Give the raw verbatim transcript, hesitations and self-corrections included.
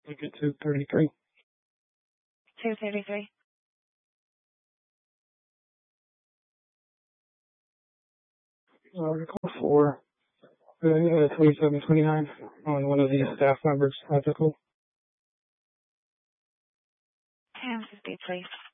Make it two thirty-three. two thirty-three. Uh, call for uh, twenty-seven twenty-nine on one of the staff members' medical. ten fifty, please.